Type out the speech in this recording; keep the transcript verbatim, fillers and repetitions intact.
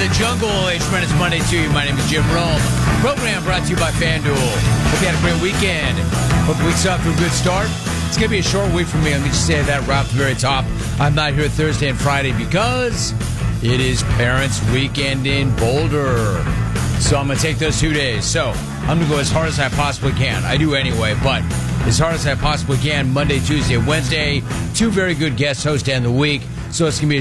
the Jungle Age Friends Monday to you. My name is Jim Rome. Program brought to you by FanDuel. Hope you had a great weekend. Hope the week's off to a good start. It's going to be a short week for me. Let me just say that right off the very top. I'm not here Thursday and Friday because it is Parents' Weekend in Boulder. So I'm going to take those two days. So I'm going to go as hard as I possibly can. I do anyway, but as hard as I possibly can. Monday, Tuesday, Wednesday. Two very good guest hosts to end the week. So it's going to be a